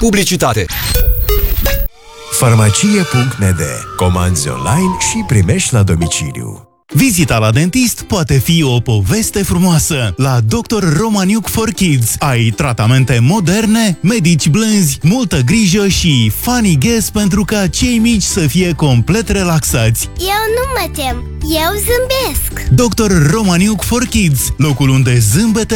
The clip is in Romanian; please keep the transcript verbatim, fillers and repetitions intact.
Publicitate. Farmacie punct n d. Comanzi online și primești la domiciliu. Vizita la dentist poate fi o poveste frumoasă. La doctor Romaniuc for Kids ai tratamente moderne, medici blânzi, multă grijă și funny guess pentru ca cei mici să fie complet relaxați. Eu nu mă tem, eu zâmbesc. doctor Romaniuc for Kids, locul unde zâmbete